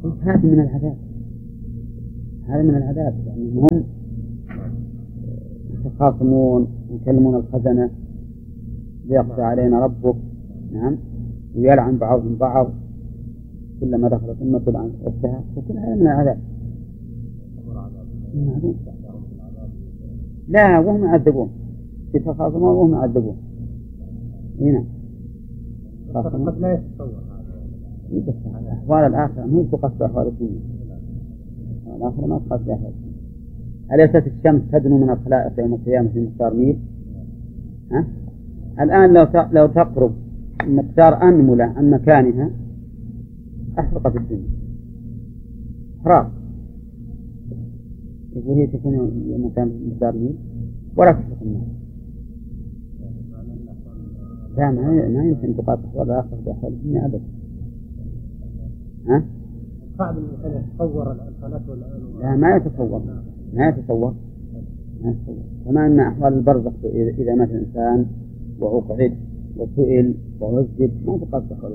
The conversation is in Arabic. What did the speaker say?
هذا من العذاب، هذا من العذاب، يعني هم يتخاصمون ويكلمون الخزنة ليقضي علينا ربك، نعم، ويلعن بعضهم بعض كلما دخلت أمة عن أختها، فكل هذا من العذاب. لا، وهم يعذبون، يتخاصمون وهم يعذبون. هنا قد لا يتصور أحوال الآخرة ما تقصد أحوال الدنيا، الآخرة ما تقصد أحوال الدنيا. أليست الشمس تدنو من الخلائق يوم القيامة في مقدار ميل؟ الآن لو تقرب مقدار أنملة عن مكانها أحرقت الدنيا حراق، يقول هي تكون مكان مقدار ميل ولا تحرق الناس. لا، ما يمكن تقاطع أحوال الآخرة بأحوال الدنيا أبدا. صعب أن يتصور الفلك والآن. لا، ما يتصور. كما أن أحوال البرزخ إذا مات الإنسان وأقعد وسئل وعذب ما تقاطع.